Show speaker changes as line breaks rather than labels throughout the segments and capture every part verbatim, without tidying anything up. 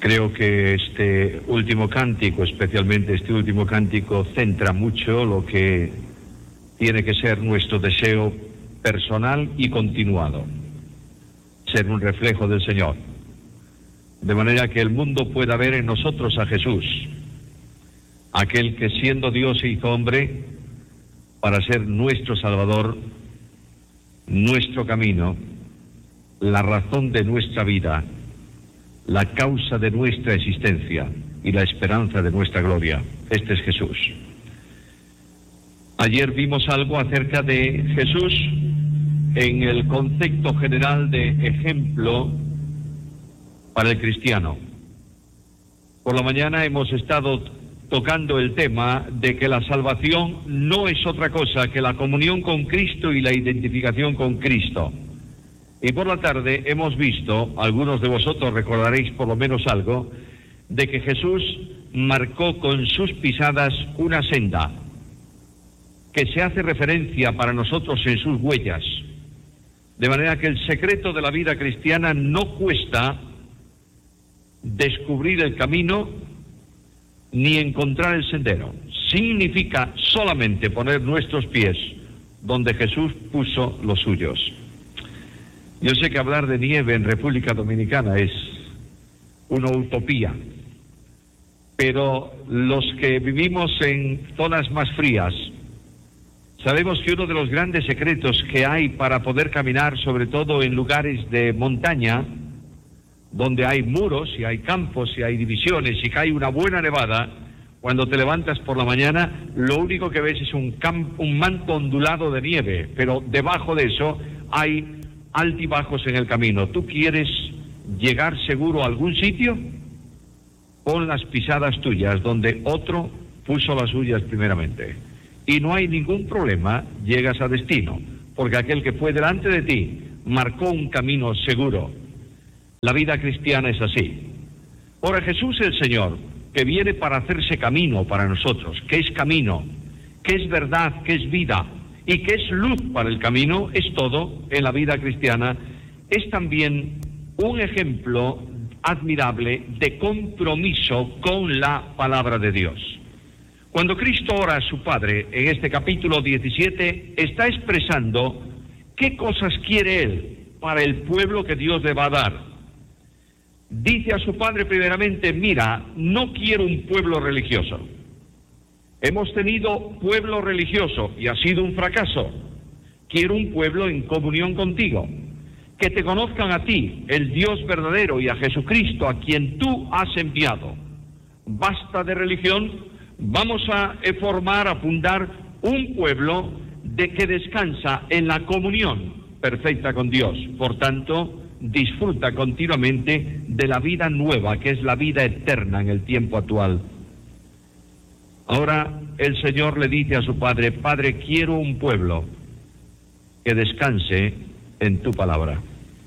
Creo que este último cántico, especialmente este último cántico, centra mucho lo que tiene que ser nuestro deseo personal y continuado, ser un reflejo del Señor, de manera que el mundo pueda ver en nosotros a Jesús, aquel que siendo Dios se hizo hombre para ser nuestro Salvador, nuestro camino, la razón de nuestra vida, la causa de nuestra existencia y la esperanza de nuestra gloria. Este es Jesús. Ayer vimos algo acerca de Jesús en el concepto general de ejemplo para el cristiano. Por la mañana hemos estado tocando el tema de que la salvación no es otra cosa que la comunión con Cristo y la identificación con Cristo. Y por la tarde hemos visto, algunos de vosotros recordaréis por lo menos algo, de que Jesús marcó con sus pisadas una senda que se hace referencia para nosotros en sus huellas. De manera que el secreto de la vida cristiana no cuesta descubrir el camino ni encontrar el sendero. Significa solamente poner nuestros pies donde Jesús puso los suyos. Yo sé que hablar de nieve en República Dominicana es una utopía, pero los que vivimos en zonas más frías sabemos que uno de los grandes secretos que hay para poder caminar, sobre todo en lugares de montaña, donde hay muros y hay campos y hay divisiones y cae una buena nevada, cuando te levantas por la mañana, lo único que ves es un, campo, un manto ondulado de nieve, pero debajo de eso hay altibajos en el camino. ¿Tú quieres llegar seguro a algún sitio? Pon las pisadas tuyas donde otro puso las suyas primeramente. Y no hay ningún problema, llegas a destino, porque aquel que fue delante de ti marcó un camino seguro. La vida cristiana es así. Ahora Jesús el Señor, que viene para hacerse camino para nosotros, que es camino, que es verdad, que es vida, y que es luz para el camino, es todo en la vida cristiana, es también un ejemplo admirable de compromiso con la palabra de Dios. Cuando Cristo ora a su Padre, en este capítulo diecisiete, está expresando qué cosas quiere Él para el pueblo que Dios le va a dar. Dice a su Padre primeramente, mira, no quiero un pueblo religioso. Hemos tenido pueblo religioso y ha sido un fracaso. Quiero un pueblo en comunión contigo, que te conozcan a ti, el Dios verdadero, y a Jesucristo, a quien tú has enviado. Basta de religión, vamos a formar, a fundar un pueblo de que descansa en la comunión perfecta con Dios. Por tanto, disfruta continuamente de la vida nueva, que es la vida eterna en el tiempo actual. Ahora el Señor le dice a su Padre, Padre, quiero un pueblo que descanse en tu palabra.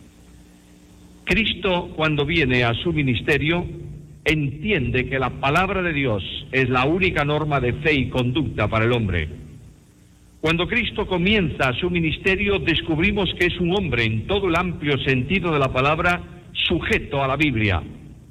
Cristo, cuando viene a su ministerio, entiende que la palabra de Dios es la única norma de fe y conducta para el hombre. Cuando Cristo comienza su ministerio, descubrimos que es un hombre, en todo el amplio sentido de la palabra, sujeto a la Biblia.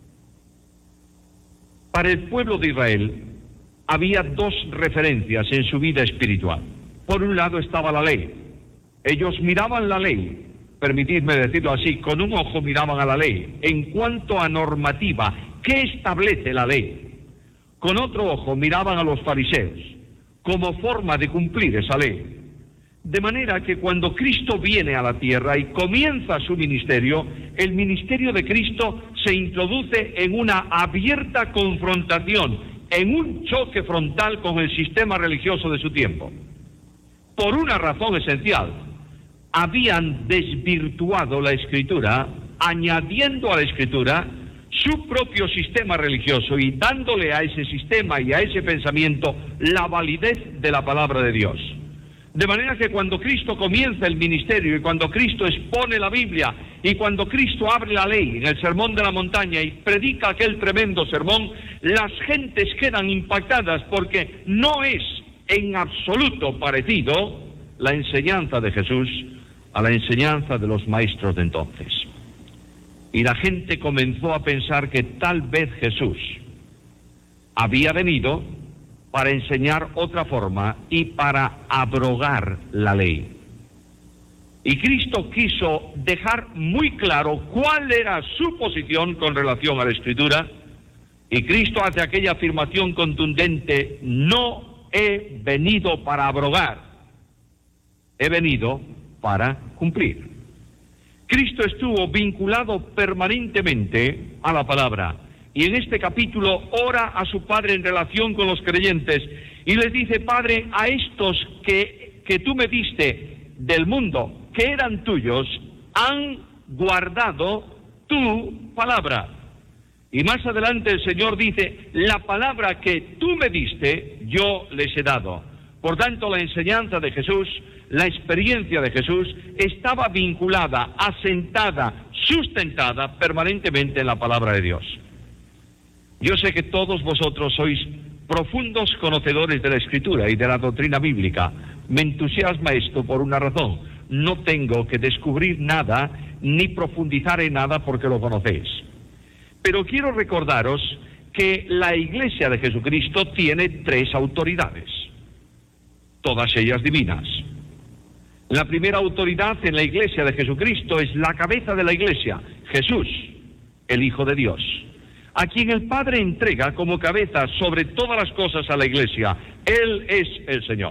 Para el pueblo de Israel había dos referencias en su vida espiritual. Por un lado estaba la ley. Ellos miraban la ley, permitidme decirlo así, con un ojo miraban a la ley. En cuanto a normativa, ¿qué establece la ley? Con otro ojo miraban a los fariseos, como forma de cumplir esa ley. De manera que cuando Cristo viene a la tierra y comienza su ministerio, el ministerio de Cristo se introduce en una abierta confrontación, en un choque frontal con el sistema religioso de su tiempo. Por una razón esencial, habían desvirtuado la Escritura, añadiendo a la Escritura su propio sistema religioso y dándole a ese sistema y a ese pensamiento la validez de la palabra de Dios. De manera que cuando Cristo comienza el ministerio y cuando Cristo expone la Biblia y cuando Cristo abre la ley en el Sermón de la Montaña y predica aquel tremendo sermón, las gentes quedan impactadas porque no es en absoluto parecido la enseñanza de Jesús a la enseñanza de los maestros de entonces. y la gente comenzó a pensar que tal vez Jesús había venido para enseñar otra forma y para abrogar la ley. Y Cristo quiso dejar muy claro cuál era su posición con relación a la Escritura, y Cristo hace aquella afirmación contundente: no he venido para abrogar, he venido para cumplir. Cristo estuvo vinculado permanentemente a la palabra, y en este capítulo ora a su Padre en relación con los creyentes, y les dice: Padre, a estos que, que tú me diste del mundo, que eran tuyos, han guardado tu palabra. Y más adelante el Señor dice: la palabra que tú me diste, yo les he dado. Por tanto, la enseñanza de Jesús, la experiencia de Jesús, estaba vinculada, asentada, sustentada permanentemente en la palabra de Dios. Yo sé que todos vosotros sois profundos conocedores de la Escritura y de la doctrina bíblica. Me entusiasma esto por una razón: no tengo que descubrir nada ni profundizar en nada porque lo conocéis. Pero quiero recordaros que la Iglesia de Jesucristo tiene tres autoridades, todas ellas divinas. La primera autoridad en la Iglesia de Jesucristo es la cabeza de la Iglesia, Jesús, el Hijo de Dios, a quien el Padre entrega como cabeza sobre todas las cosas a la Iglesia. Él es el Señor.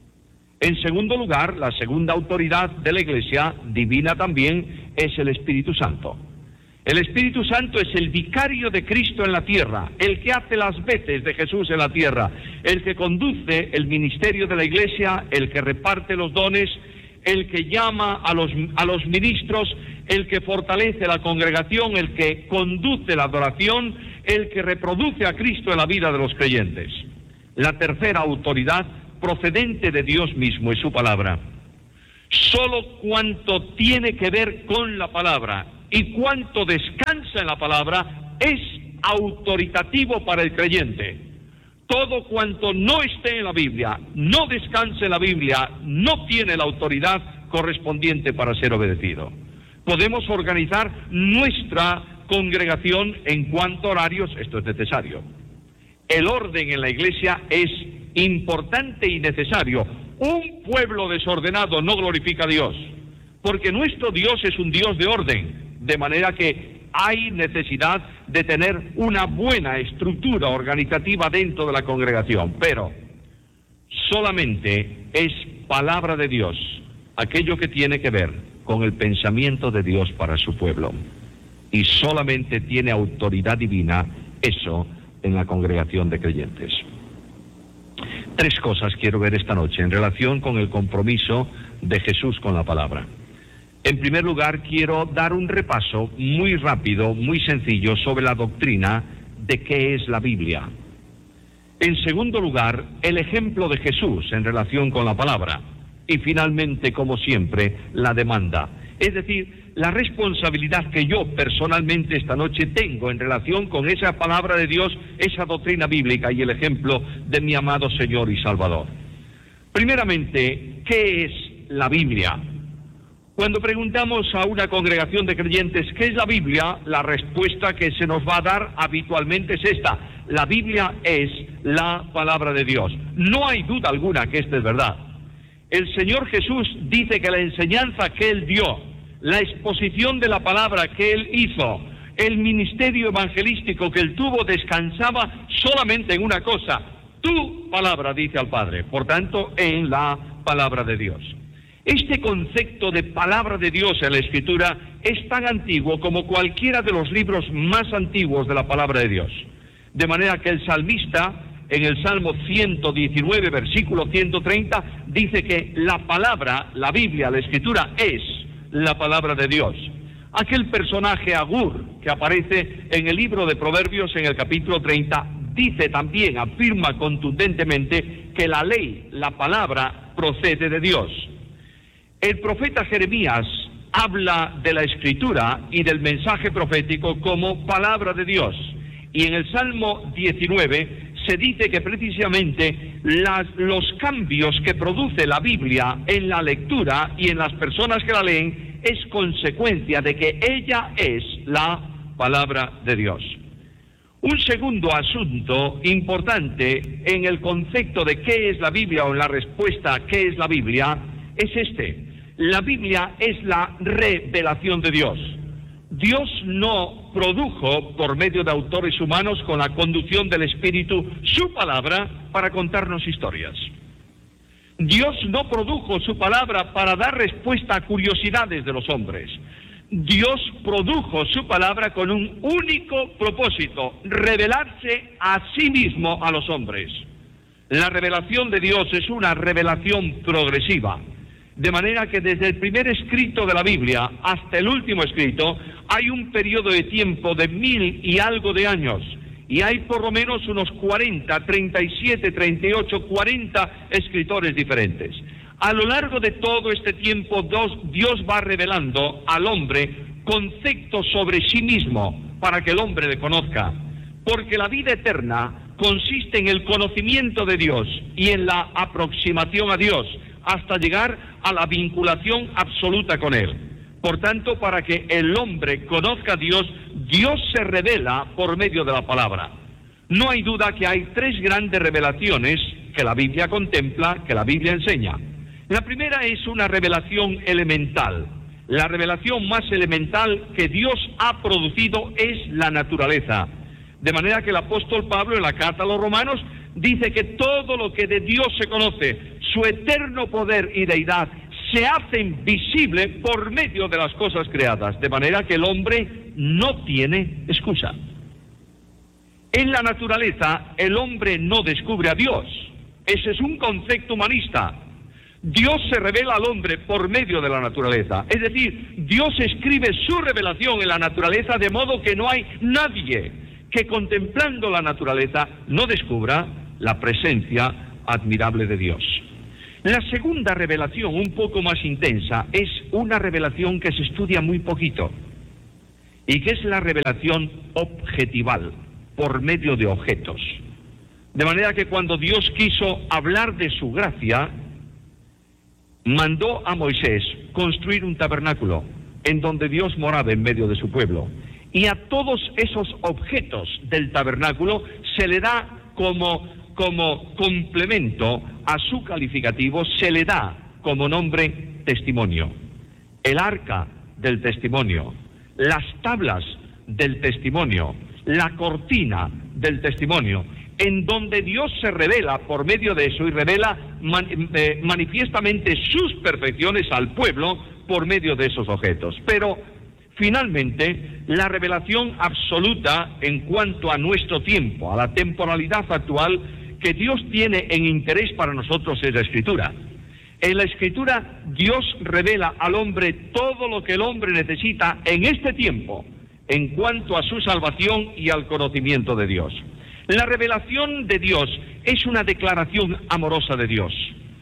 En segundo lugar, la segunda autoridad de la Iglesia, divina también, es el Espíritu Santo. El Espíritu Santo es el vicario de Cristo en la tierra, el que hace las veces de Jesús en la tierra, el que conduce el ministerio de la Iglesia, el que reparte los dones, el que llama a los, a los ministros, el que fortalece la congregación, el que conduce la adoración, el que reproduce a Cristo en la vida de los creyentes. La tercera autoridad, procedente de Dios mismo, es su palabra. Solo cuanto tiene que ver con la palabra y cuanto descansa en la palabra es autoritativo para el creyente. Todo cuanto no esté en la Biblia, no descanse en la Biblia, no tiene la autoridad correspondiente para ser obedecido. Podemos organizar nuestra congregación en cuanto a horarios, esto es necesario. El orden en la Iglesia es importante y necesario. Un pueblo desordenado no glorifica a Dios, porque nuestro Dios es un Dios de orden, de manera que hay necesidad de tener una buena estructura organizativa dentro de la congregación. Pero solamente es palabra de Dios aquello que tiene que ver con el pensamiento de Dios para su pueblo, y solamente tiene autoridad divina eso en la congregación de creyentes. Tres cosas quiero ver esta noche en relación con el compromiso de Jesús con la palabra. En primer lugar, quiero dar un repaso muy rápido, muy sencillo, sobre la doctrina de qué es la Biblia. En segundo lugar, el ejemplo de Jesús en relación con la palabra. Y finalmente, como siempre, la demanda. Es decir, la responsabilidad que yo personalmente esta noche tengo en relación con esa palabra de Dios, esa doctrina bíblica y el ejemplo de mi amado Señor y Salvador. Primeramente, ¿qué es la Biblia? Cuando preguntamos a una congregación de creyentes ¿qué es la Biblia?, la respuesta que se nos va a dar habitualmente es esta: la Biblia es la palabra de Dios. No hay duda alguna que esto es verdad. El Señor Jesús dice que la enseñanza que Él dio, la exposición de la palabra que Él hizo, el ministerio evangelístico que Él tuvo, descansaba solamente en una cosa: tu palabra, dice al Padre. Por tanto, en la palabra de Dios. Este concepto de palabra de Dios en la Escritura es tan antiguo como cualquiera de los libros más antiguos de la palabra de Dios. De manera que el salmista, en el Salmo ciento diecinueve, versículo ciento treinta, dice que la palabra, la Biblia, la Escritura, es la palabra de Dios. Aquel personaje Agur que aparece en el libro de Proverbios en el capítulo treinta, dice también, afirma contundentemente que la ley, la palabra, procede de Dios. El profeta Jeremías habla de la Escritura y del mensaje profético como palabra de Dios. Y en el Salmo diecinueve se dice que precisamente las, los cambios que produce la Biblia en la lectura y en las personas que la leen es consecuencia de que ella es la palabra de Dios. Un segundo asunto importante en el concepto de qué es la Biblia o en la respuesta a qué es la Biblia es este. La Biblia es la revelación de Dios. Dios no produjo por medio de autores humanos con la conducción del Espíritu su palabra para contarnos historias. Dios no produjo su palabra para dar respuesta a curiosidades de los hombres. Dios produjo su palabra con un único propósito: revelarse a sí mismo a los hombres. La revelación de Dios es una revelación progresiva, de manera que desde el primer escrito de la Biblia hasta el último escrito hay un periodo de tiempo de mil y algo de años, y hay por lo menos unos cuarenta, treinta y siete, treinta y ocho, cuarenta escritores diferentes. A lo largo de todo este tiempo, Dios va revelando al hombre conceptos sobre sí mismo para que el hombre le conozca. Porque la vida eterna consiste en el conocimiento de Dios y en la aproximación a Dios hasta llegar a la vinculación absoluta con Él. Por tanto, para que el hombre conozca a Dios, Dios se revela por medio de la palabra. No hay duda que hay tres grandes revelaciones que la Biblia contempla, que la Biblia enseña. La primera es una revelación elemental. La revelación más elemental que Dios ha producido es la naturaleza. De manera que el apóstol Pablo en la carta a los Romanos dice que todo lo que de Dios se conoce, su eterno poder y deidad, se hacen visible por medio de las cosas creadas. De manera que el hombre no tiene excusa. En la naturaleza el hombre no descubre a Dios. Ese es un concepto humanista. Dios se revela al hombre por medio de la naturaleza. Es decir, Dios escribe su revelación en la naturaleza de modo que no hay nadie que contemplando la naturaleza no descubra la presencia admirable de Dios. La segunda revelación, un poco más intensa, es una revelación que se estudia muy poquito y que es la revelación objetival, por medio de objetos. De manera que cuando Dios quiso hablar de su gracia, mandó a Moisés construir un tabernáculo en donde Dios moraba en medio de su pueblo. Y a todos esos objetos del tabernáculo se le da como, como complemento a su calificativo, se le da como nombre testimonio. El arca del testimonio, las tablas del testimonio, la cortina del testimonio, en donde Dios se revela por medio de eso y revela man, eh, manifiestamente sus perfecciones al pueblo por medio de esos objetos. Pero finalmente, la revelación absoluta en cuanto a nuestro tiempo, a la temporalidad actual que Dios tiene en interés para nosotros es la Escritura. En la Escritura Dios revela al hombre todo lo que el hombre necesita en este tiempo en cuanto a su salvación y al conocimiento de Dios. La revelación de Dios es una declaración amorosa de Dios.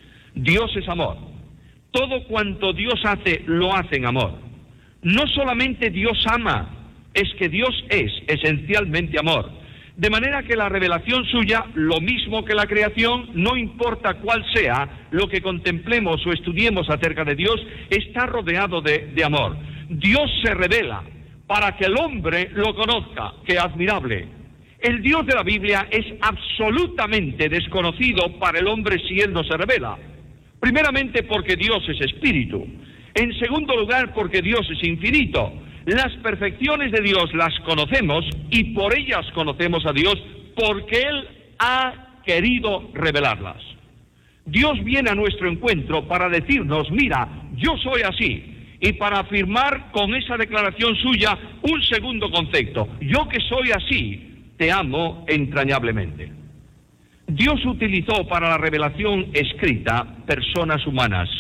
Dios es amor. Todo cuanto Dios hace, lo hace en amor. No solamente Dios ama, es que Dios es esencialmente amor. De manera que la revelación suya, lo mismo que la creación, no importa cuál sea lo que contemplemos o estudiemos acerca de Dios, está rodeado de, de amor. Dios se revela para que el hombre lo conozca, que admirable. El Dios de la Biblia es absolutamente desconocido para el hombre si Él no se revela. Primeramente porque Dios es espíritu. En segundo lugar porque Dios es infinito. Las perfecciones de Dios las conocemos y por ellas conocemos a Dios porque Él ha querido revelarlas. Dios viene a nuestro encuentro para decirnos, mira, yo soy así. Y para afirmar con esa declaración suya un segundo concepto, yo que soy así, te amo entrañablemente. Dios utilizó para la revelación escrita personas humanas.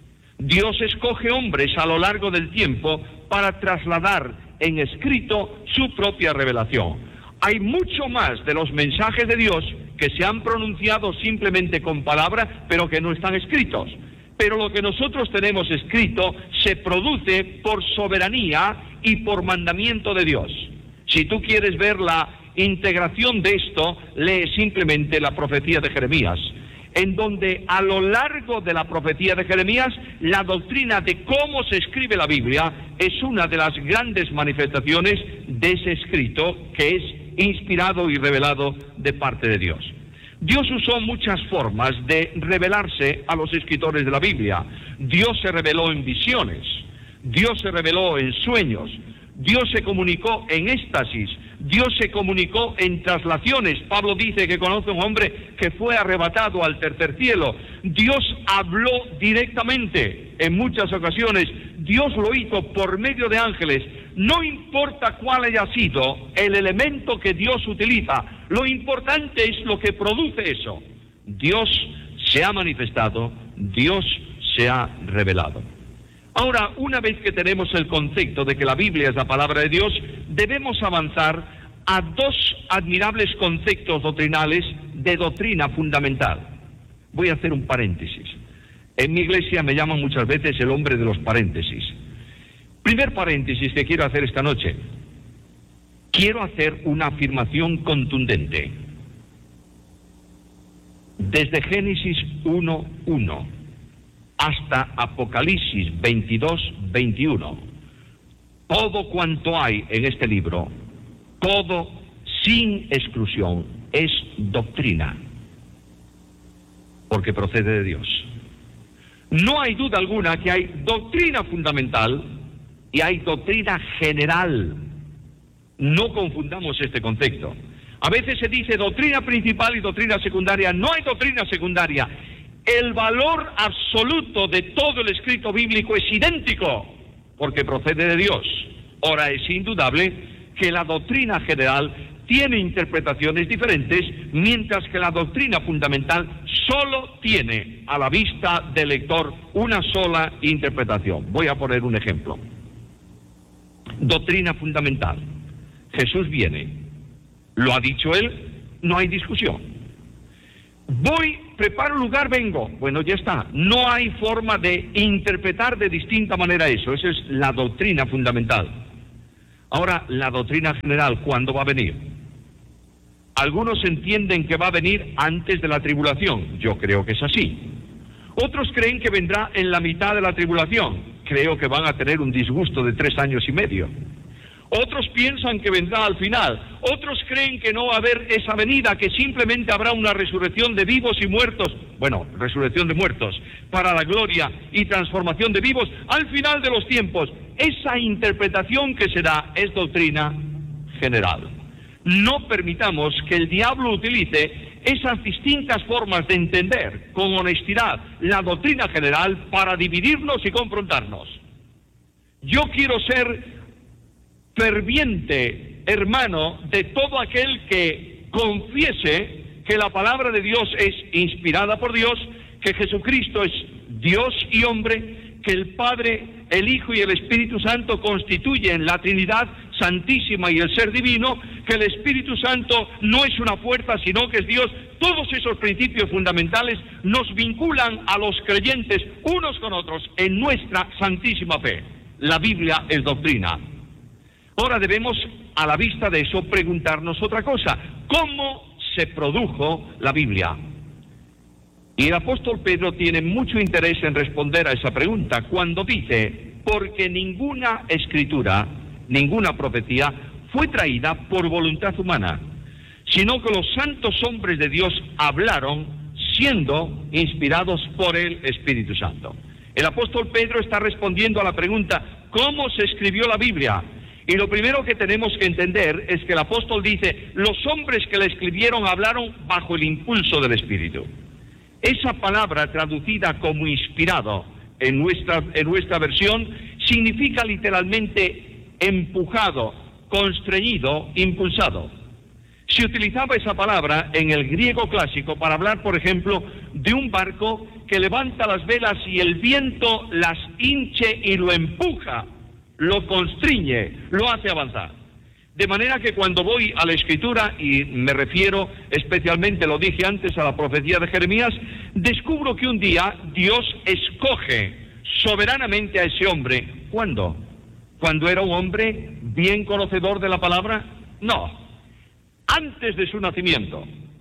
Dios escoge hombres a lo largo del tiempo para trasladar en escrito su propia revelación. Hay mucho más de los mensajes de Dios que se han pronunciado simplemente con palabras, pero que no están escritos. Pero lo que nosotros tenemos escrito se produce por soberanía y por mandamiento de Dios. Si tú quieres ver la integración de esto, lee simplemente la profecía de Jeremías. en donde a lo largo de la profecía de Jeremías, la doctrina de cómo se escribe la Biblia es una de las grandes manifestaciones de ese escrito que es inspirado y revelado de parte de Dios. Dios usó muchas formas de revelarse a los escritores de la Biblia. Dios se reveló en visiones, Dios se reveló en sueños, Dios se comunicó en éxtasis, Dios se comunicó en traslaciones. Pablo dice que conoce a un hombre que fue arrebatado al tercer cielo. Dios habló directamente en muchas ocasiones. Dios lo hizo por medio de ángeles. No importa cuál haya sido el elemento que Dios utiliza, lo importante es lo que produce eso. Dios se ha manifestado, Dios se ha revelado. Ahora, una vez que tenemos el concepto de que la Biblia es la palabra de Dios, debemos avanzar a dos admirables conceptos doctrinales de doctrina fundamental. Voy a hacer un paréntesis. En mi iglesia me llaman muchas veces el hombre de los paréntesis. Primer paréntesis que quiero hacer esta noche. Quiero hacer una afirmación contundente. Desde Génesis uno uno hasta Apocalipsis veintidós veintiuno, todo cuanto hay en este libro, todo sin exclusión, es doctrina, porque procede de Dios. No hay duda alguna que hay doctrina fundamental y hay doctrina general. No confundamos este concepto. A veces se dice doctrina principal y doctrina secundaria. No hay doctrina secundaria. El valor absoluto de todo el escrito bíblico es idéntico, porque procede de Dios. Ahora, es indudable que la doctrina general tiene interpretaciones diferentes, mientras que la doctrina fundamental solo tiene a la vista del lector una sola interpretación. Voy a poner un ejemplo. Doctrina fundamental. Jesús viene. Lo ha dicho Él, no hay discusión. Voy, preparo un lugar, vengo. Bueno, ya está. No hay forma de interpretar de distinta manera eso. Esa es la doctrina fundamental. Ahora, la doctrina general, ¿cuándo va a venir? Algunos entienden que va a venir antes de la tribulación. Yo creo que es así. Otros creen que vendrá en la mitad de la tribulación. Creo que van a tener un disgusto de tres años y medio. Otros piensan que vendrá al final. Otros creen que no va a haber esa venida, que simplemente habrá una resurrección de vivos y muertos. Bueno, resurrección de muertos para la gloria y transformación de vivos al final de los tiempos. Esa interpretación que se da es doctrina general. No permitamos que el diablo utilice esas distintas formas de entender con honestidad la doctrina general para dividirnos y confrontarnos. Yo quiero ser ferviente hermano de todo aquel que confiese que la palabra de Dios es inspirada por Dios, que Jesucristo es Dios y hombre, que el Padre, el Hijo y el Espíritu Santo constituyen la Trinidad Santísima y el Ser Divino, que el Espíritu Santo no es una fuerza sino que es Dios. Todos esos principios fundamentales nos vinculan a los creyentes unos con otros en nuestra santísima fe. La Biblia es doctrina. Ahora debemos, a la vista de eso, preguntarnos otra cosa. ¿Cómo se produjo la Biblia? Y el apóstol Pedro tiene mucho interés en responder a esa pregunta cuando dice, porque ninguna escritura, ninguna profecía fue traída por voluntad humana, sino que los santos hombres de Dios hablaron siendo inspirados por el Espíritu Santo. El apóstol Pedro está respondiendo a la pregunta, ¿cómo se escribió la Biblia? Y lo primero que tenemos que entender es que el apóstol dice, los hombres que la escribieron hablaron bajo el impulso del Espíritu. Esa palabra traducida como inspirado en nuestra, en nuestra versión significa literalmente empujado, constreñido, impulsado. Se utilizaba esa palabra en el griego clásico para hablar, por ejemplo, de un barco que levanta las velas y el viento las hinche y lo empuja, lo constriñe, lo hace avanzar. De manera que cuando voy a la Escritura, y me refiero especialmente, lo dije antes, a la profecía de Jeremías, descubro que un día Dios escoge soberanamente a ese hombre. ¿Cuándo? ¿Cuando era un hombre bien conocedor de la palabra? No. Antes de su nacimiento.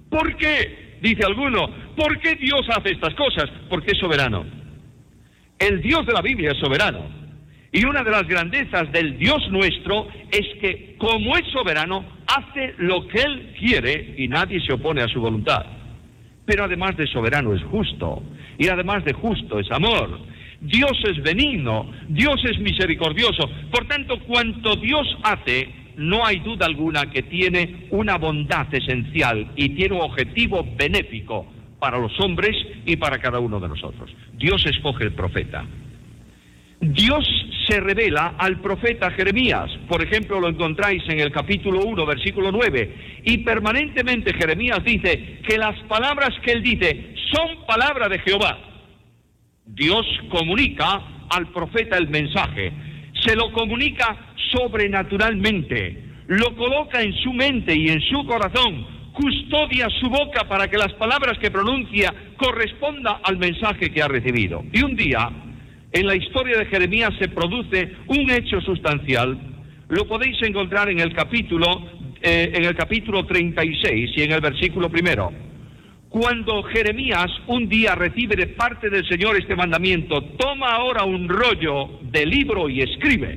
¿Por qué? Dice alguno, ¿por qué Dios hace estas cosas? Porque es soberano. El Dios de la Biblia es soberano. Y una de las grandezas del Dios nuestro es que, como es soberano, hace lo que Él quiere y nadie se opone a su voluntad. Pero además de soberano es justo, y además de justo es amor. Dios es benigno, Dios es misericordioso. Por tanto, cuanto Dios hace, no hay duda alguna que tiene una bondad esencial y tiene un objetivo benéfico para los hombres y para cada uno de nosotros. Dios escoge el profeta. Dios se revela al profeta Jeremías. Por ejemplo, lo encontráis en el capítulo uno, versículo nueve. Y permanentemente Jeremías dice que las palabras que él dice son palabra de Jehová. Dios comunica al profeta el mensaje. Se lo comunica sobrenaturalmente. Lo coloca en su mente y en su corazón. Custodia su boca para que las palabras que pronuncia correspondan al mensaje que ha recibido. Y un día, en la historia de Jeremías se produce un hecho sustancial. Lo podéis encontrar en el capítulo, eh, en el capítulo treinta y seis y en el versículo primero. Cuando Jeremías un día recibe de parte del Señor este mandamiento, toma ahora un rollo de libro y escribe.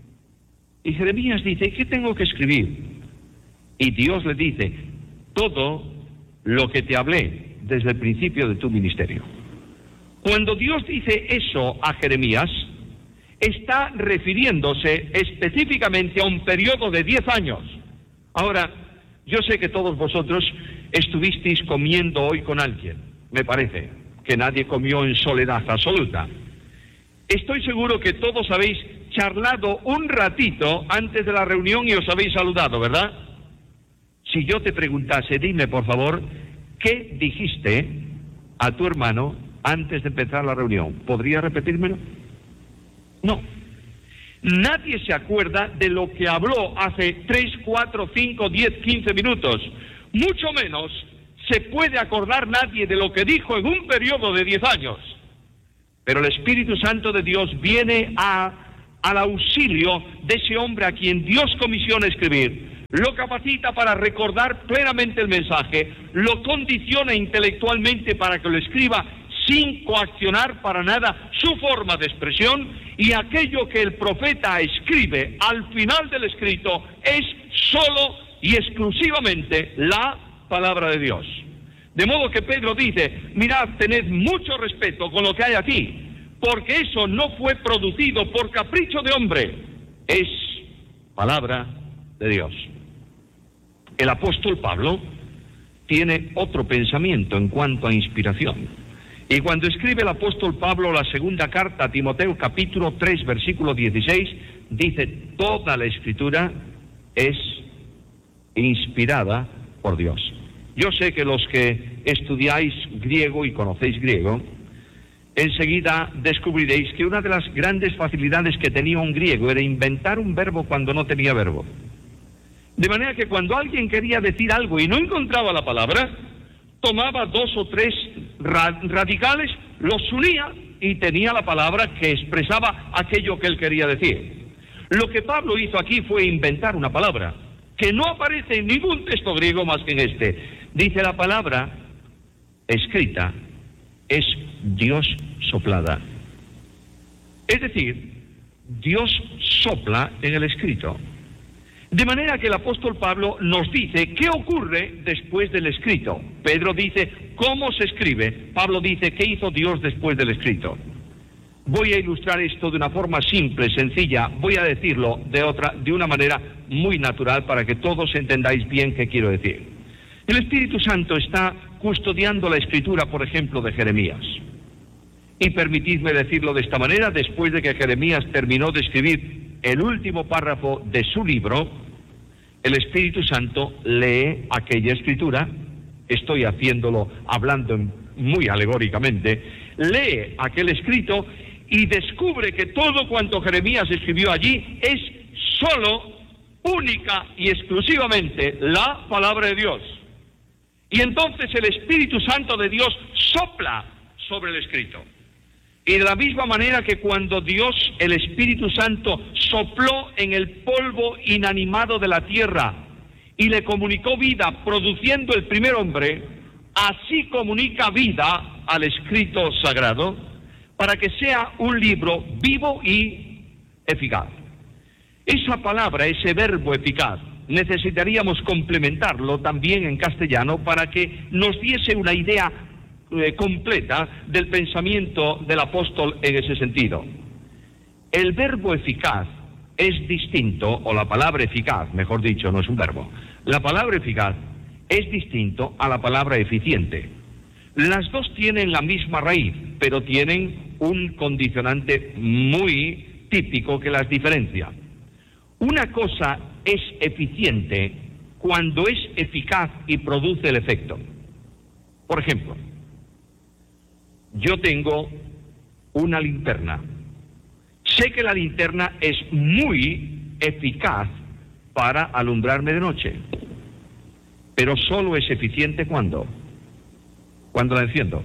Y Jeremías dice, ¿qué tengo que escribir? Y Dios le dice, todo lo que te hablé desde el principio de tu ministerio. Cuando Dios dice eso a Jeremías, está refiriéndose específicamente a un periodo de diez años. Ahora, yo sé que todos vosotros estuvisteis comiendo hoy con alguien, me parece, que nadie comió en soledad absoluta. Estoy seguro que todos habéis charlado un ratito antes de la reunión y os habéis saludado, ¿verdad? Si yo te preguntase, dime por favor, ¿qué dijiste a tu hermano antes de empezar la reunión? ¿Podría repetírmelo? No. Nadie se acuerda de lo que habló hace tres, cuatro, cinco, diez, quince minutos. Mucho menos se puede acordar nadie de lo que dijo en un periodo de diez años. Pero el Espíritu Santo de Dios viene a, al auxilio de ese hombre a quien Dios comisiona escribir. Lo capacita para recordar plenamente el mensaje, lo condiciona intelectualmente para que lo escriba sin coaccionar para nada su forma de expresión, y aquello que el profeta escribe al final del escrito es solo y exclusivamente la palabra de Dios. De modo que Pedro dice, mirad, tened mucho respeto con lo que hay aquí, porque eso no fue producido por capricho de hombre, es palabra de Dios. El apóstol Pablo tiene otro pensamiento en cuanto a inspiración. Y cuando escribe el apóstol Pablo la segunda carta a Timoteo, capítulo tres, versículo dieciséis, dice, toda la escritura es inspirada por Dios. Yo sé que los que estudiáis griego y conocéis griego, enseguida descubriréis que una de las grandes facilidades que tenía un griego era inventar un verbo cuando no tenía verbo. De manera que cuando alguien quería decir algo y no encontraba la palabra, tomaba dos o tres ra radicales, los unía y tenía la palabra que expresaba aquello que él quería decir. Lo que Pablo hizo aquí fue inventar una palabra que no aparece en ningún texto griego más que en este. Dice, la palabra escrita es Dios soplada. Es decir, Dios sopla en el escrito. De manera que el apóstol Pablo nos dice qué ocurre después del escrito. Pedro dice cómo se escribe. Pablo dice qué hizo Dios después del escrito. Voy a ilustrar esto de una forma simple, sencilla. Voy a decirlo de otra, de una manera muy natural para que todos entendáis bien qué quiero decir. El Espíritu Santo está custodiando la escritura, por ejemplo, de Jeremías. Y permitidme decirlo de esta manera, después de que Jeremías terminó de escribir el último párrafo de su libro, el Espíritu Santo lee aquella escritura, estoy haciéndolo, hablando muy alegóricamente, lee aquel escrito y descubre que todo cuanto Jeremías escribió allí es solo, única y exclusivamente la palabra de Dios. Y entonces el Espíritu Santo de Dios sopla sobre el escrito. Y de la misma manera que cuando Dios, el Espíritu Santo, sopló en el polvo inanimado de la tierra y le comunicó vida produciendo el primer hombre, así comunica vida al escrito sagrado para que sea un libro vivo y eficaz. Esa palabra, ese verbo eficaz, necesitaríamos complementarlo también en castellano para que nos diese una idea eh, completa del pensamiento del apóstol en ese sentido. El verbo eficaz es distinto, o la palabra eficaz, mejor dicho, no es un verbo. La palabra eficaz es distinto a la palabra eficiente. Las dos tienen la misma raíz, pero tienen un condicionante muy típico que las diferencia. Una cosa es eficiente cuando es eficaz y produce el efecto. Por ejemplo, yo tengo una linterna. Sé que la linterna es muy eficaz para alumbrarme de noche, pero solo es eficiente cuando, cuando la enciendo.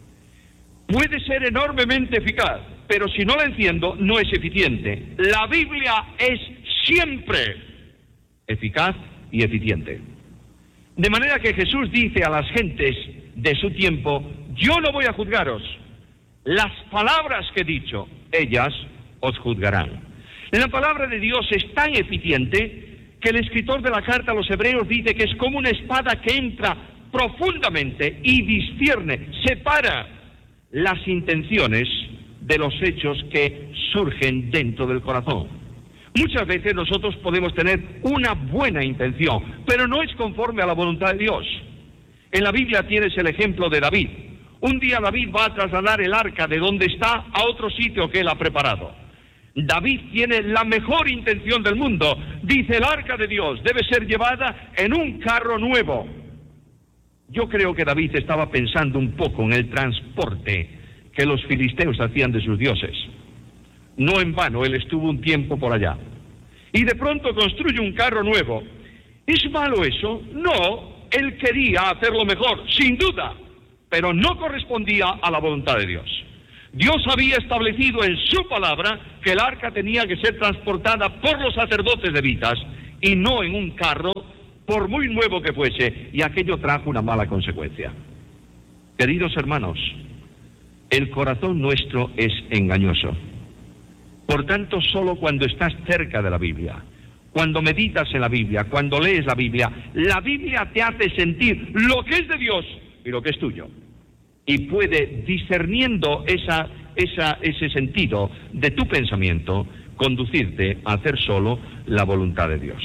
Puede ser enormemente eficaz, pero si no la enciendo, no es eficiente. La Biblia es siempre eficaz y eficiente. De manera que Jesús dice a las gentes de su tiempo: yo no voy a juzgaros, las palabras que he dicho, ellas os juzgarán. La palabra de Dios es tan eficiente que el escritor de la carta a los Hebreos dice que es como una espada que entra profundamente y discierne, separa las intenciones de los hechos que surgen dentro del corazón. Muchas veces nosotros podemos tener una buena intención, pero no es conforme a la voluntad de Dios. En la Biblia tienes el ejemplo de David. Un día David va a trasladar el arca de donde está a otro sitio que él ha preparado. David tiene la mejor intención del mundo. Dice: el arca de Dios debe ser llevada en un carro nuevo. Yo creo que David estaba pensando un poco en el transporte que los filisteos hacían de sus dioses. No en vano, él estuvo un tiempo por allá. Y de pronto construye un carro nuevo. ¿Es malo eso? No, él quería hacerlo mejor, sin duda, pero no correspondía a la voluntad de Dios. Dios había establecido en su palabra que el arca tenía que ser transportada por los sacerdotes levitas y no en un carro, por muy nuevo que fuese, y aquello trajo una mala consecuencia. Queridos hermanos, el corazón nuestro es engañoso. Por tanto, solo cuando estás cerca de la Biblia, cuando meditas en la Biblia, cuando lees la Biblia, la Biblia te hace sentir lo que es de Dios y lo que es tuyo. Y puede, discerniendo esa, esa, ese sentido de tu pensamiento, conducirte a hacer solo la voluntad de Dios.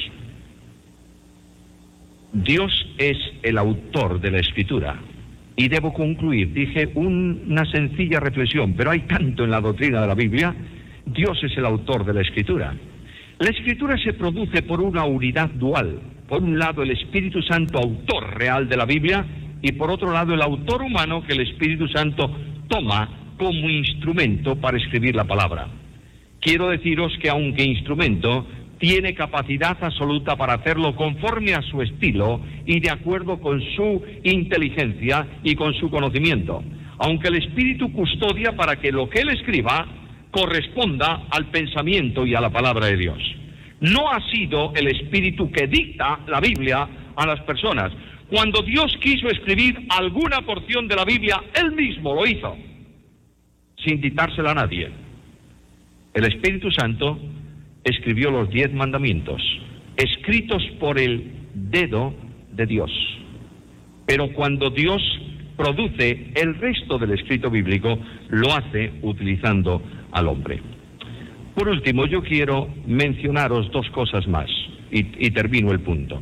Dios es el autor de la Escritura. Y debo concluir, dije un, una sencilla reflexión, pero hay tanto en la doctrina de la Biblia. Dios es el autor de la Escritura. La Escritura se produce por una unidad dual. Por un lado, el Espíritu Santo, autor real de la Biblia, y por otro lado, el autor humano que el Espíritu Santo toma como instrumento para escribir la palabra. Quiero deciros que aunque instrumento, tiene capacidad absoluta para hacerlo conforme a su estilo y de acuerdo con su inteligencia y con su conocimiento. Aunque el Espíritu custodia para que lo que él escriba corresponda al pensamiento y a la palabra de Dios. No ha sido el Espíritu que dicta la Biblia a las personas. Cuando Dios quiso escribir alguna porción de la Biblia, él mismo lo hizo, sin dictársela a nadie. El Espíritu Santo escribió los diez mandamientos, escritos por el dedo de Dios. Pero cuando Dios produce el resto del escrito bíblico, lo hace utilizando al hombre. Por último, yo quiero mencionaros dos cosas más, y, y termino el punto.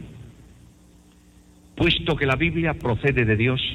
Puesto que la Biblia procede de Dios,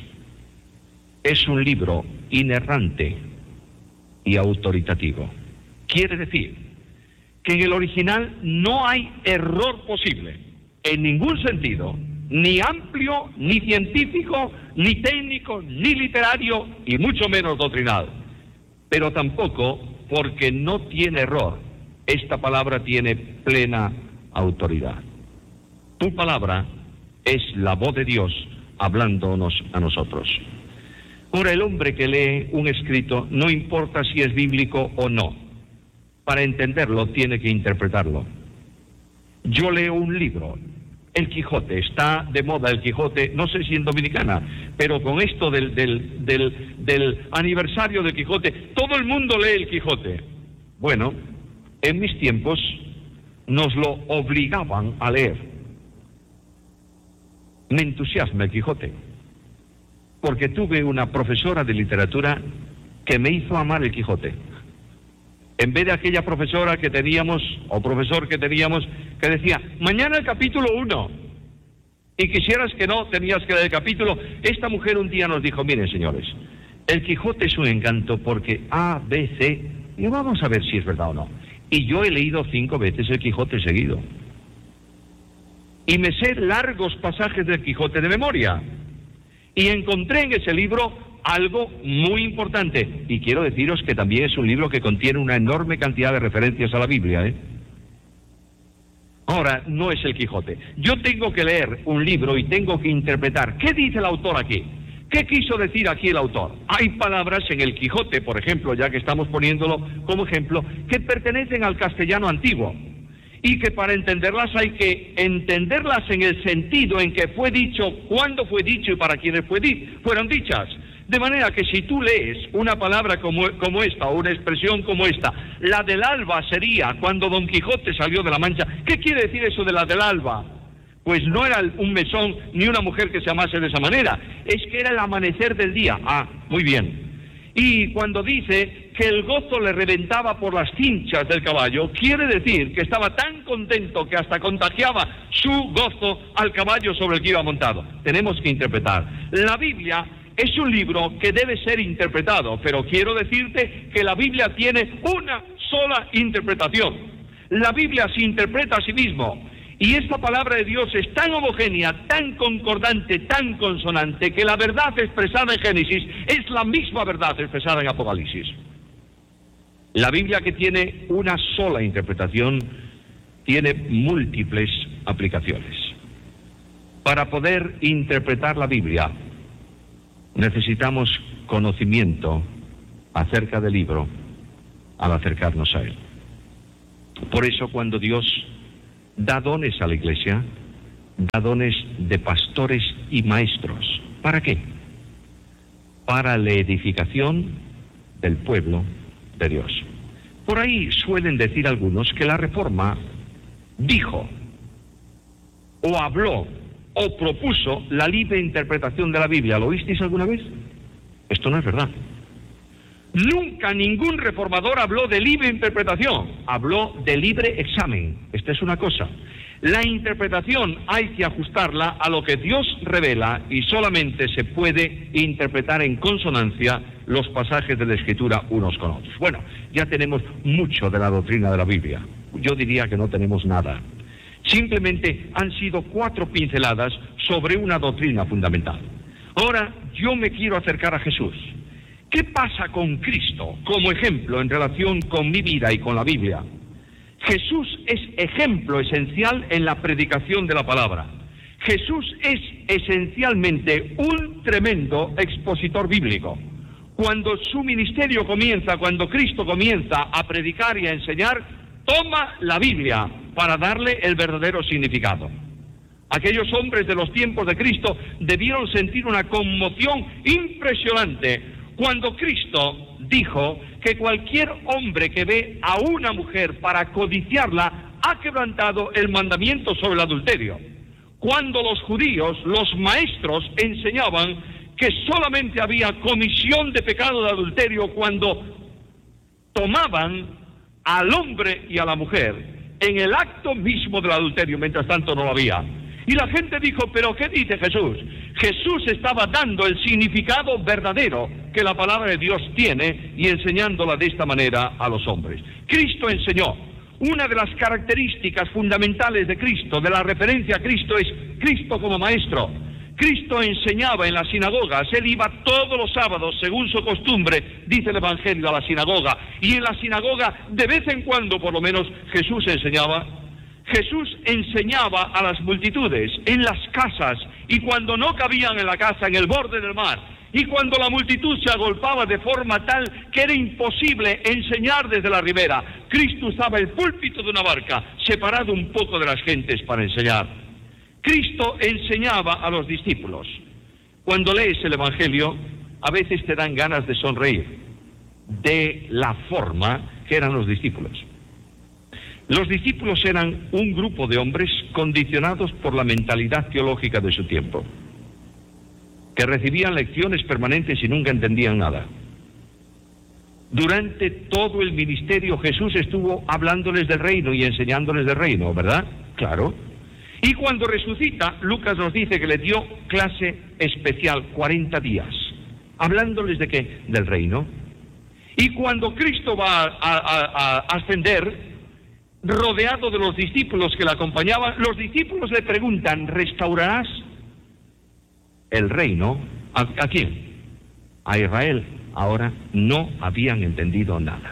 es un libro inerrante y autoritativo. Quiere decir que en el original no hay error posible, en ningún sentido, ni amplio, ni científico, ni técnico, ni literario, y mucho menos doctrinal. Pero tampoco, porque no tiene error, esta palabra tiene plena autoridad. Tu palabra es la voz de Dios hablándonos a nosotros. Ahora, el hombre que lee un escrito, no importa si es bíblico o no, para entenderlo tiene que interpretarlo. Yo leo un libro El Quijote, está de moda el Quijote, no sé si en Dominicana, pero con esto del, del, del, del aniversario del Quijote, todo el mundo lee el Quijote. Bueno, en mis tiempos nos lo obligaban a leer. Me entusiasma el Quijote, porque tuve una profesora de literatura que me hizo amar el Quijote. En vez de aquella profesora que teníamos, o profesor que teníamos, que decía, mañana el capítulo uno, y quisieras que no, tenías que leer el capítulo. Esta mujer un día nos dijo, miren señores, el Quijote es un encanto porque A, B, C, y vamos a ver si es verdad o no. Y yo he leído cinco veces el Quijote seguido. Y me sé largos pasajes del Quijote de memoria. Y encontré en ese libro algo muy importante, y quiero deciros que también es un libro que contiene una enorme cantidad de referencias a la Biblia, ¿eh? Ahora, no es el Quijote. Yo tengo que leer un libro y tengo que interpretar. ¿Qué dice el autor aquí? ¿Qué quiso decir aquí el autor? Hay palabras en el Quijote, por ejemplo, ya que estamos poniéndolo como ejemplo, que pertenecen al castellano antiguo, y que para entenderlas hay que entenderlas en el sentido en que fue dicho, cuándo fue dicho y para quienes fue di- fueron dichas. De manera que si tú lees una palabra como, como esta, o una expresión como esta, la del alba sería cuando Don Quijote salió de la Mancha. ¿Qué quiere decir eso de la del alba? Pues no era un mesón ni una mujer que se llamase de esa manera, es que era el amanecer del día. Ah, muy bien. Y cuando dice que el gozo le reventaba por las cinchas del caballo, quiere decir que estaba tan contento que hasta contagiaba su gozo al caballo sobre el que iba montado. Tenemos que interpretar. La Biblia es un libro que debe ser interpretado, pero quiero decirte que la Biblia tiene una sola interpretación. La Biblia se interpreta a sí mismo, y esta palabra de Dios es tan homogénea, tan concordante, tan consonante, que la verdad expresada en Génesis es la misma verdad expresada en Apocalipsis. La Biblia, que tiene una sola interpretación, tiene múltiples aplicaciones. Para poder interpretar la Biblia, necesitamos conocimiento acerca del libro al acercarnos a él. Por eso, cuando Dios da dones a la iglesia, da dones de pastores y maestros. ¿Para qué? Para la edificación del pueblo de Dios. Por ahí suelen decir algunos que la Reforma dijo, o habló, o propuso la libre interpretación de la Biblia. ¿Lo oísteis alguna vez? Esto no es verdad. Nunca ningún reformador habló de libre interpretación, habló de libre examen. Esta es una cosa. La interpretación hay que ajustarla a lo que Dios revela, y solamente se puede interpretar en consonancia los pasajes de la Escritura unos con otros. Bueno, ya tenemos mucho de la doctrina de la Biblia. Yo diría que no tenemos nada. Simplemente han sido cuatro pinceladas sobre una doctrina fundamental. Ahora yo me quiero acercar a Jesús. ¿Qué pasa con Cristo como ejemplo en relación con mi vida y con la Biblia? Jesús es ejemplo esencial en la predicación de la palabra. Jesús es esencialmente un tremendo expositor bíblico. Cuando su ministerio comienza, cuando Cristo comienza a predicar y a enseñar, toma la Biblia para darle el verdadero significado. Aquellos hombres de los tiempos de Cristo debieron sentir una conmoción impresionante cuando Cristo dijo que cualquier hombre que ve a una mujer para codiciarla ha quebrantado el mandamiento sobre el adulterio. Cuando los judíos, los maestros, enseñaban que solamente había comisión de pecado de adulterio cuando tomaban al hombre y a la mujer en el acto mismo del adulterio, mientras tanto no lo había. Y la gente dijo, ¿pero qué dice Jesús? Jesús estaba dando el significado verdadero que la palabra de Dios tiene y enseñándola de esta manera a los hombres. Cristo enseñó. Una de las características fundamentales de Cristo, de la referencia a Cristo, es Cristo como maestro. Cristo enseñaba en las sinagogas, él iba todos los sábados, según su costumbre, dice el Evangelio, a la sinagoga. Y en la sinagoga, de vez en cuando, por lo menos, Jesús enseñaba. Jesús enseñaba a las multitudes en las casas, y cuando no cabían en la casa, en el borde del mar, y cuando la multitud se agolpaba de forma tal que era imposible enseñar desde la ribera, Cristo usaba el púlpito de una barca, separado un poco de las gentes para enseñar. Cristo enseñaba a los discípulos. Cuando lees el Evangelio, a veces te dan ganas de sonreír de la forma que eran los discípulos. Los discípulos eran un grupo de hombres condicionados por la mentalidad teológica de su tiempo, que recibían lecciones permanentes y nunca entendían nada. Durante todo el ministerio Jesús estuvo hablándoles del reino y enseñándoles del reino, ¿verdad? Claro. Y cuando resucita, Lucas nos dice que le dio clase especial, cuarenta días, hablándoles de qué, del reino. Y cuando Cristo va a, a, a ascender, rodeado de los discípulos que le acompañaban, los discípulos le preguntan, ¿restaurarás el reino? ¿A, a quién? A Israel. Ahora no habían entendido nada.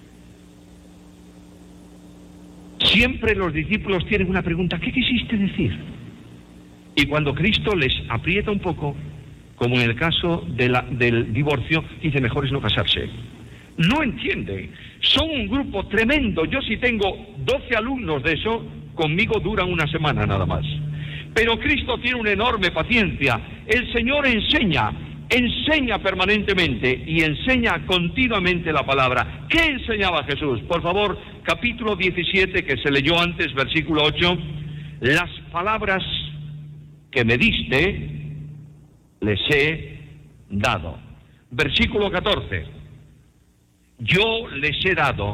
Siempre los discípulos tienen una pregunta, ¿qué quisiste decir? Y cuando Cristo les aprieta un poco, como en el caso de la, del divorcio, dice, mejor es no casarse. No entiende. Son un grupo tremendo. Yo si tengo doce alumnos de eso, conmigo duran una semana nada más. Pero Cristo tiene una enorme paciencia. El Señor enseña, enseña permanentemente y enseña continuamente la palabra. ¿Qué enseñaba Jesús? Por favor, capítulo diecisiete, que se leyó antes, versículo ocho. Las palabras que me diste, les he dado. Versículo catorce. Yo les he dado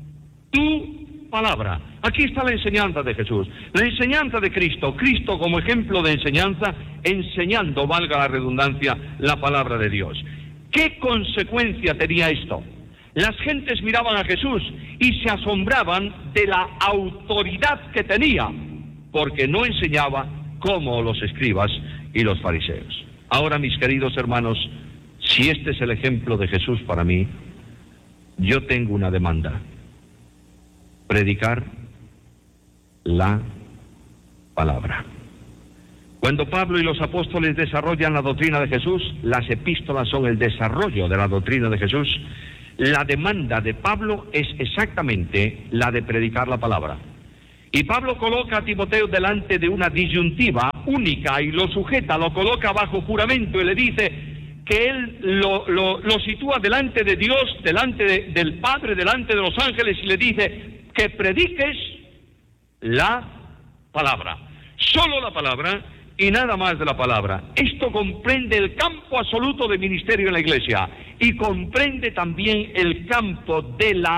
tu palabra. Aquí está la enseñanza de Jesús, la enseñanza de Cristo, Cristo como ejemplo de enseñanza, enseñando, valga la redundancia, la palabra de Dios. ¿Qué consecuencia tenía esto? Las gentes miraban a Jesús y se asombraban de la autoridad que tenía, porque no enseñaba como los escribas y los fariseos. Ahora, mis queridos hermanos, si este es el ejemplo de Jesús para mí, yo tengo una demanda: predicar la palabra. Cuando Pablo y los apóstoles desarrollan la doctrina de Jesús, las epístolas son el desarrollo de la doctrina de Jesús. La demanda de Pablo es exactamente la de predicar la palabra. Y Pablo coloca a Timoteo delante de una disyuntiva única y lo sujeta, lo coloca bajo juramento y le dice que él lo, lo, lo sitúa delante de Dios, delante de, del Padre, delante de los ángeles, y le dice que prediques la palabra, solo la palabra y nada más de la palabra. Esto comprende el campo absoluto de ministerio en la iglesia y comprende también el campo de la